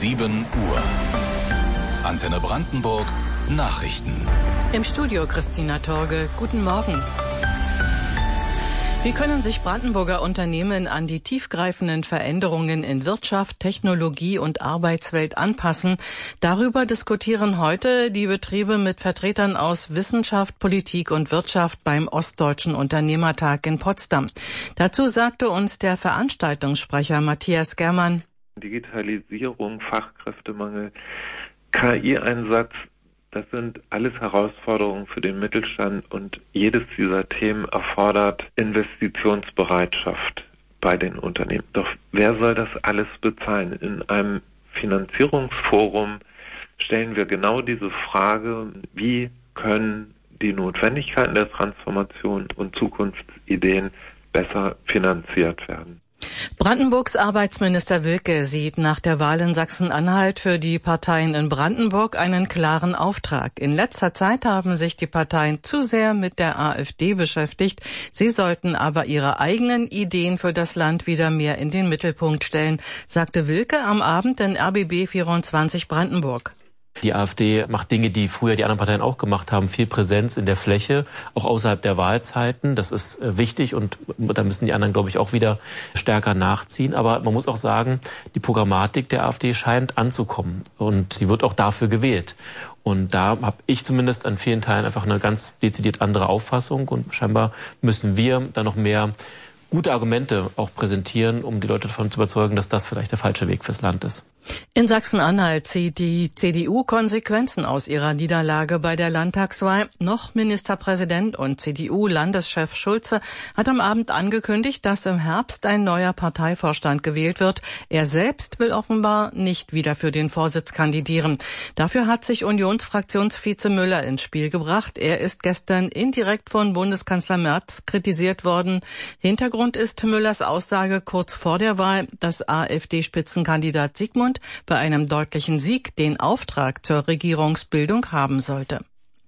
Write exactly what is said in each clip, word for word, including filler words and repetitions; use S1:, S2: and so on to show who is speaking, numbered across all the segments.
S1: sieben Uhr. Antenne Brandenburg, Nachrichten.
S2: Im Studio Christina Torge. Guten Morgen. Wie können sich Brandenburger Unternehmen an die tiefgreifenden Veränderungen in Wirtschaft, Technologie und Arbeitswelt anpassen? Darüber diskutieren heute die Betriebe mit Vertretern aus Wissenschaft, Politik und Wirtschaft beim Ostdeutschen Unternehmertag in Potsdam. Dazu sagte uns der Veranstaltungssprecher Matthias Germann:
S3: Digitalisierung, Fachkräftemangel, K I-Einsatz, das sind alles Herausforderungen für den Mittelstand und jedes dieser Themen erfordert Investitionsbereitschaft bei den Unternehmen. Doch wer soll das alles bezahlen? In einem Finanzierungsforum stellen wir genau diese Frage, wie können die Notwendigkeiten der Transformation und Zukunftsideen besser finanziert werden.
S2: Brandenburgs Arbeitsminister Wilke sieht nach der Wahl in Sachsen-Anhalt für die Parteien in Brandenburg einen klaren Auftrag. In letzter Zeit haben sich die Parteien zu sehr mit der AfD beschäftigt. Sie sollten aber ihre eigenen Ideen für das Land wieder mehr in den Mittelpunkt stellen, sagte Wilke am Abend in R B B vierundzwanzig Brandenburg.
S4: Die AfD macht Dinge, die früher die anderen Parteien auch gemacht haben, viel Präsenz in der Fläche, auch außerhalb der Wahlzeiten. Das ist wichtig und da müssen die anderen, glaube ich, auch wieder stärker nachziehen. Aber man muss auch sagen, die Programmatik der AfD scheint anzukommen und sie wird auch dafür gewählt. Und da habe ich zumindest an vielen Teilen einfach eine ganz dezidiert andere Auffassung und scheinbar müssen wir da noch mehr gute Argumente auch präsentieren, um die Leute davon zu überzeugen, dass das vielleicht der falsche Weg fürs Land ist.
S2: In Sachsen-Anhalt zieht die C D U Konsequenzen aus ihrer Niederlage bei der Landtagswahl. Noch Ministerpräsident und C D U-Landeschef Schulze hat am Abend angekündigt, dass im Herbst ein neuer Parteivorstand gewählt wird. Er selbst will offenbar nicht wieder für den Vorsitz kandidieren. Dafür hat sich Unionsfraktionsvize Müller ins Spiel gebracht. Er ist gestern indirekt von Bundeskanzler Merz kritisiert worden. Hintergrund ist Müllers Aussage kurz vor der Wahl, dass AfD-Spitzenkandidat Sigmund bei einem deutlichen Sieg den Auftrag zur Regierungsbildung haben sollte.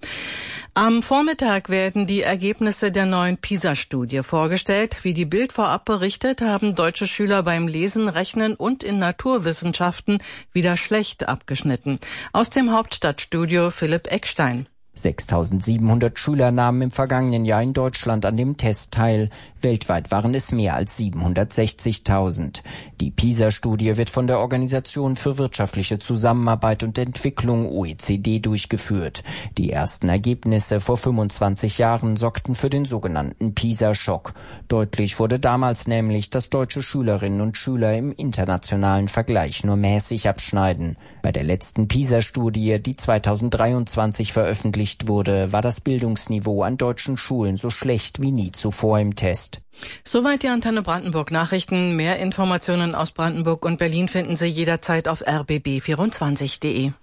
S2: Am Vormittag werden die Ergebnisse der neuen PISA-Studie vorgestellt. Wie die Bild vorab berichtet, haben deutsche Schüler beim Lesen, Rechnen und in Naturwissenschaften wieder schlecht abgeschnitten. Aus dem Hauptstadtstudio Philipp Eckstein.
S5: sechstausendsiebenhundert Schüler nahmen im vergangenen Jahr in Deutschland an dem Test teil. Weltweit waren es mehr als siebenhundertsechzigtausend. Die PISA-Studie wird von der Organisation für wirtschaftliche Zusammenarbeit und Entwicklung O E C D durchgeführt. Die ersten Ergebnisse vor fünfundzwanzig Jahren sorgten für den sogenannten PISA-Schock. Deutlich wurde damals nämlich, dass deutsche Schülerinnen und Schüler im internationalen Vergleich nur mäßig abschneiden. Bei der letzten PISA-Studie, die zweitausenddreiundzwanzig veröffentlicht wurde, war das Bildungsniveau an deutschen Schulen so schlecht wie nie zuvor im Test.
S2: Soweit die Antenne Brandenburg Nachrichten. Mehr Informationen aus Brandenburg und Berlin finden Sie jederzeit auf r b b vierundzwanzig punkt de.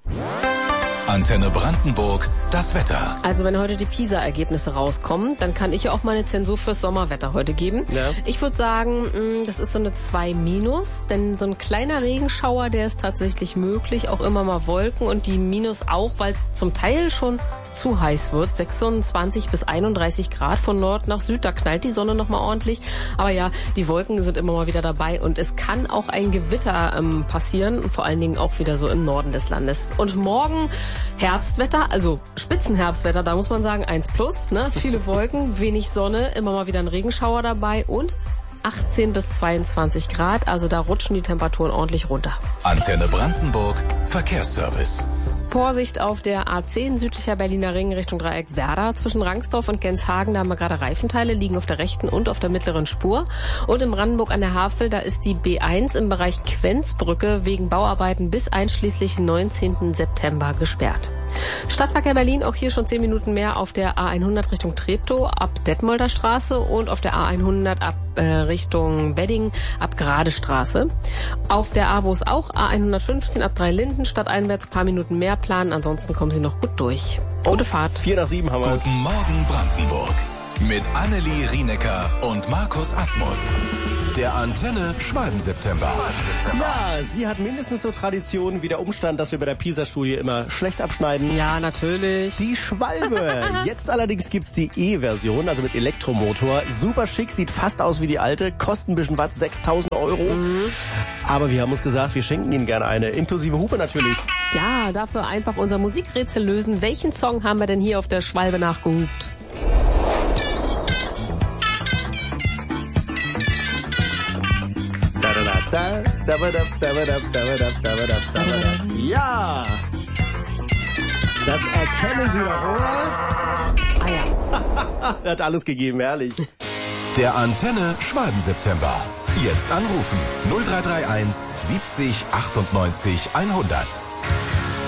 S1: Antenne Brandenburg, das Wetter.
S6: Also wenn heute die PISA-Ergebnisse rauskommen, dann kann ich ja auch mal eine Zensur fürs Sommerwetter heute geben. Ja. Ich würde sagen, das ist so eine zwei minus, denn so ein kleiner Regenschauer, der ist tatsächlich möglich, auch immer mal Wolken und die Minus auch, weil es zum Teil schon zu heiß wird, sechsundzwanzig bis einunddreißig Grad von Nord nach Süd, da knallt die Sonne nochmal ordentlich, aber ja, die Wolken sind immer mal wieder dabei und es kann auch ein Gewitter ähm, passieren, vor allen Dingen auch wieder so im Norden des Landes. Und morgen Herbstwetter, also Spitzenherbstwetter, da muss man sagen eins plus, ne? Viele Wolken, wenig Sonne, immer mal wieder ein Regenschauer dabei und achtzehn bis zweiundzwanzig Grad, also da rutschen die Temperaturen ordentlich runter.
S1: Antenne Brandenburg, Verkehrsservice.
S6: Vorsicht auf der A zehn südlicher Berliner Ring Richtung Dreieck Werder zwischen Rangsdorf und Genshagen. Da haben wir gerade Reifenteile, liegen auf der rechten und auf der mittleren Spur. Und in Brandenburg an der Havel, da ist die B eins im Bereich Quenzbrücke wegen Bauarbeiten bis einschließlich neunzehnten September gesperrt. Stadtverkehr Berlin, auch hier schon zehn Minuten mehr auf der A hundert Richtung Treptow ab Detmolder Straße und auf der A hundert ab äh, Richtung Wedding ab Gradestraße. Auf der A, wo es auch A hundertfünfzehn ab Dreilinden stadteinwärts paar Minuten mehr planen, ansonsten kommen Sie noch gut durch. Gute Fahrt.
S7: vier nach sieben haben wir.
S1: Guten Morgen Brandenburg mit Annelie Rienecker und Markus Asmus. Der Antenne Schwalben-September.
S7: Ja, sie hat mindestens so Tradition wie der Umstand, dass wir bei der PISA-Studie immer schlecht abschneiden.
S6: Ja, natürlich.
S7: Die Schwalbe. Jetzt allerdings gibt's die E-Version, also mit Elektromotor. Super schick, sieht fast aus wie die alte, kostet ein bisschen was, sechstausend Euro. Mhm. Aber wir haben uns gesagt, wir schenken Ihnen gerne eine, inklusive Hupe natürlich.
S6: Ja, dafür einfach unser Musikrätsel lösen. Welchen Song haben wir denn hier auf der Schwalbe nachgehupt?
S7: Ja, das erkennen Sie doch, oder?
S6: Ah ja.
S7: Er hat alles gegeben, ehrlich.
S1: Der Antenne Schwalben-September. Jetzt anrufen null drei drei eins siebzig achtundneunzig hundert.